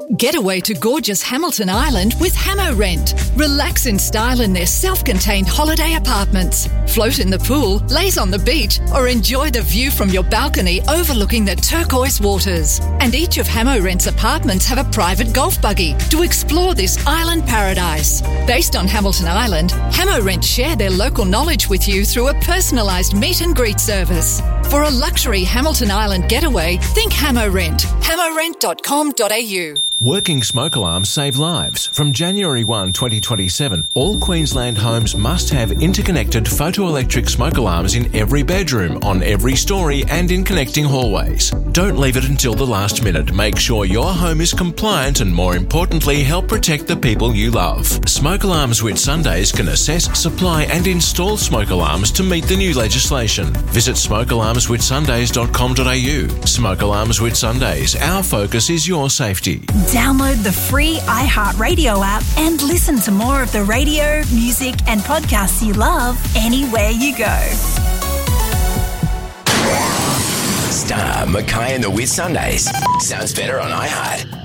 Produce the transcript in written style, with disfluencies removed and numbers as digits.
Get away to gorgeous Hamilton Island with Hamo Rent. Relax in style in their self-contained holiday apartments. Float in the pool, laze on the beach, or enjoy the view from your balcony overlooking the turquoise waters. And each of Hamo Rent's apartments have a private golf buggy to explore this island paradise. Based on Hamilton Island, Hamo Rent share their local knowledge with you through a personalised meet and greet service. For a luxury Hamilton Island getaway, think Hamo Rent. hamorent.com.au. Working smoke alarms save lives. From January 1, 2027, all Queensland homes must have interconnected photoelectric smoke alarms in every bedroom, on every story and in connecting hallways. Don't leave it until the last minute. Make sure your home is compliant and, more importantly, help protect the people you love. Smoke Alarms Whitsundays can assess, supply and install smoke alarms to meet the new legislation. Visit smokealarmswhitsundays.com.au. Smoke Alarms Whitsundays. Our focus is your safety. Download the free iHeartRadio app and listen to more of the radio, music and podcasts you love anywhere you go. Star, Mackay and the Whitsundays. Sounds better on iHeart.